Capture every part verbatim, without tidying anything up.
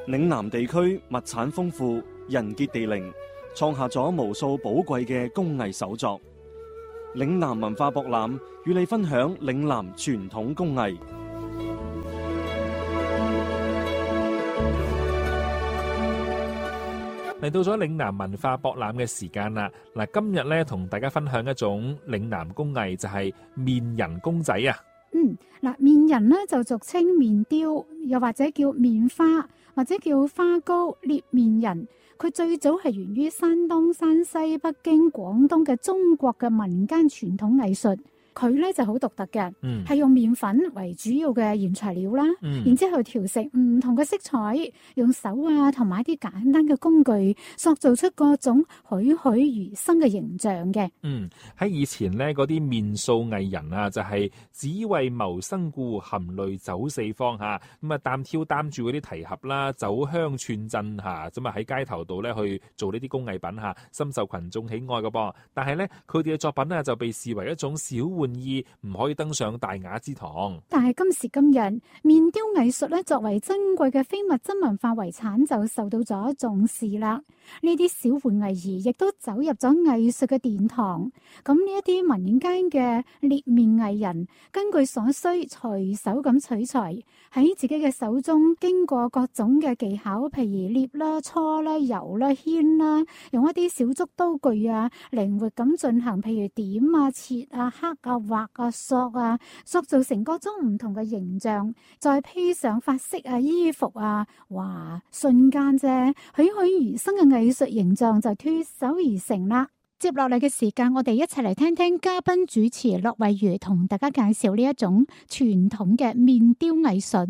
嶺南地區物產豐富，人傑地靈，創下咗無數寶貴嘅工藝手作。嶺南文化博覽與你分享嶺南傳統工藝。 嚟到咗嶺南文化博覽嘅時間啦！嗱，今日咧同大家分享一種嶺南工藝，就係面人公仔啊！ 嗯，嗱，面人咧就俗稱面雕，又或者叫面花，或者叫花糕、捏面人。佢最早係源於山東、山西、北京、廣東嘅中國嘅民間傳統藝術。佢咧就好獨特嘅，係、嗯、用麵粉為主要嘅原材料啦，嗯、然之後調成唔同嘅色彩，用手啊同埋一啲簡單嘅工具，塑造出各種栩栩如生嘅形象嘅。 嗯，喺以前咧，嗰啲面塑藝人啊，就係、是、只為謀生故，含淚走四方吓，咁啊擔挑擔住嗰啲提盒啦，走鄉串鎮吓，咁啊喺街頭度咧去做呢啲工藝品吓，深受群眾喜愛嘅噃。但係咧，佢哋嘅作品咧就被視為一種小玩意，唔可以登上大雅之堂。 但係今時今日，面雕藝術咧作為珍貴嘅非物質文化遺產，就受到咗重視啦。呢啲小玩藝兒亦都走入咗藝術嘅殿堂。咁呢一啲民間嘅捏面藝人，根據所需，隨手咁取材，喺自己嘅手中經過各種嘅技巧，譬如捏啦、搓啦、揉啦、牽啦，用一啲小竹刀具啊，靈活咁進行，譬如點啊、切啊、刻啊、畫啊、塑啊，塑造成各種唔同嘅形象，再披上髮飾啊、衣服啊，哇！瞬間啫，栩栩如生嘅藝術形象就脫手而成啦。接落嚟嘅時間，我哋一齊嚟聽聽嘉賓主持駱惠如同大家介紹呢一種傳統嘅面雕藝術。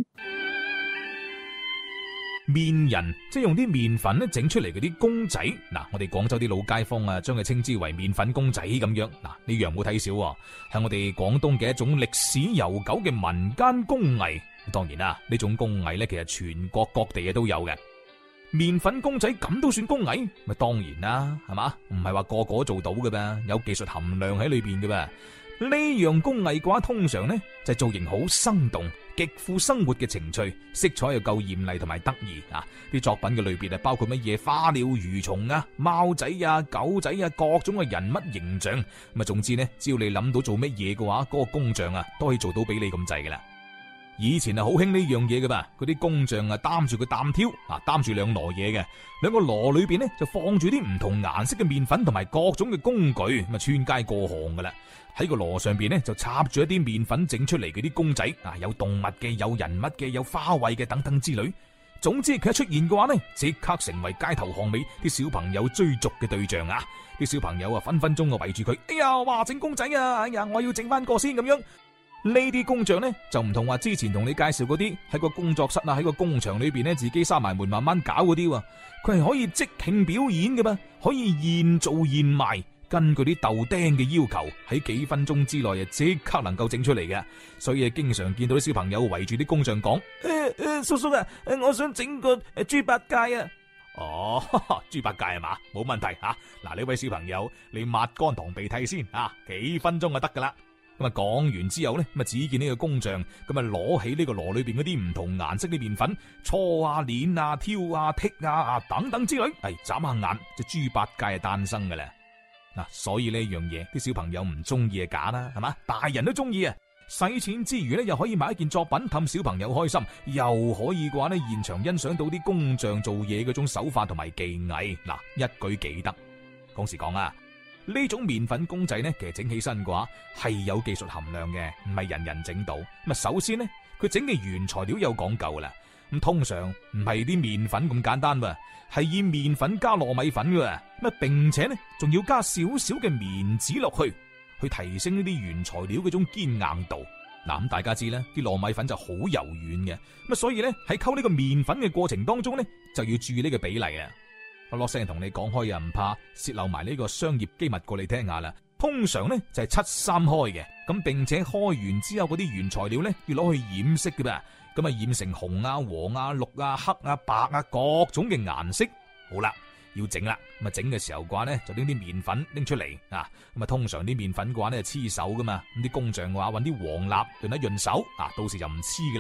面人即係用啲麵粉咧整出嚟嗰啲公仔，嗱，我哋廣州啲老街坊啊，將佢稱之為麵粉公仔咁樣。嗱，呢樣冇睇少，係我哋廣東嘅一種歷史悠久嘅民間工藝。當然啦，呢種工藝咧，其實全國各地嘅都有嘅。麵粉公仔咁都算工藝？咪當然啦，係嘛？唔係話個個做到嘅噃，有技術含量喺裏邊嘅噃。呢樣工藝嘅話，通常呢就係造型好生動，極富生活嘅情趣，色彩又夠艷麗同埋得意啊！啲作品嘅類別啊，包括乜嘢花鳥魚蟲啊、貓仔啊、狗仔啊，各種嘅人物形象。咁啊，總之呢，只要你諗到做乜嘢嘅話，嗰個工匠啊都可以做到俾你咁滯噶啦。以前係好興呢樣嘢嘅噃，嗰啲工匠啊擔住個擔挑啊，擔住兩籮嘢嘅，兩個籮裏邊呢就放住啲唔同顏色嘅麵粉同埋各種嘅工具，咁啊穿街過巷噶啦。喺個籮上邊呢就插住一啲麵粉整出嚟嗰啲公仔啊，有動物嘅，有人物嘅，有花卉嘅等等之類。總之佢一出現嘅話呢，即刻成為街頭巷尾啲小朋友追逐嘅對象啊！啲小朋友啊分分鐘啊圍住佢，哎呀，哇整公仔啊，哎呀我要整翻個先咁樣。呢啲工匠呢，就唔同話之前同你介紹嗰啲喺個工作室啊，喺個工場裏邊呢自己閂埋門慢慢搞嗰啲，佢係可以即興表演嘅嘛，可以現做現賣，根據啲豆釘嘅要求，喺幾分鐘之內啊即刻能夠整出嚟嘅。所以啊經常見到啲小朋友圍住啲工匠講：誒誒，叔叔啊，我想整個誒豬八戒啊！哦，豬八戒係嘛？冇問題吓。嗱，呢位小朋友，你抹乾堂鼻涕先啊，幾分鐘就得噶啦。咁啊，講完之後呢，咁啊，只見呢個工匠咁啊，攞起呢個籮裏邊嗰啲唔同顏色嘅麵粉，搓啊、捻啊、挑啊、剔啊啊等等之類，係眨下眼，隻豬八戒係誕生嘅啦。嗱，所以呢樣嘢，啲小朋友唔中意係假啦，係嘛？大人都中意啊！使錢之餘呢，又可以買一件作品氹小朋友開心，又可以嘅話呢，現場欣賞到啲工匠做嘢嗰種手法同埋技藝，嗱，一舉幾得。講時講啊！呢種麵粉公仔呢，其實整起身嘅話係有技術含量嘅，唔係人人整到。咁啊，首先呢，佢整嘅原材料有講究啦。咁通常唔係啲麵粉咁簡單喎，係以麵粉加糯米粉嘅。咁啊，並且呢，仲要加少少嘅棉紙落去，去提升呢啲原材料嗰種堅硬度。嗱，咁大家知啦，啲糯米粉就好柔軟嘅。咁所以呢，喺溝呢個麵粉嘅過程當中呢，就要注意呢個比例啊。我落聲同你講開又唔怕泄漏埋呢個商業機密過你聽下啦。通常呢就係七三開嘅，咁並且開完之後嗰啲原材料呢要攞去染色嘅噃，咁啊染成紅啊、黃啊、綠啊、黑啊、白啊各種嘅顏色。好啦，要整啦，咁啊整嘅時候嘅話呢就拎啲麵粉拎出嚟啊，咁啊通常啲麵粉嘅話呢係黐手噶嘛，咁啲工匠嘅話搵啲黃蠟潤一潤手啊，到時就唔黐噶啦。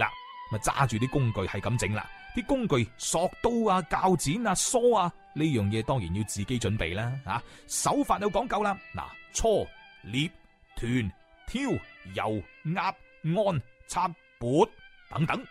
咪揸住啲工具係咁整啦。啲工具索刀啊、鉸剪啊、梳啊，呢樣嘢當然要自己準備啦。啊，手法有講究啦。嗱，搓、捏、團、挑、油、壓、按、擦、撥等等。